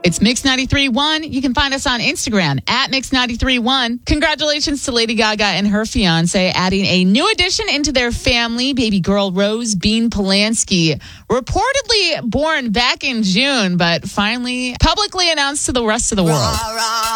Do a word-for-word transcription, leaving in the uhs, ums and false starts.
It's Mix ninety-three point one. You can find us on Instagram at Mix ninety-three point one. Congratulations to Lady Gaga and her fiance adding a new addition into their family, baby girl Rose Bean Polanski. Reportedly born back in June, but finally publicly announced to the rest of the world.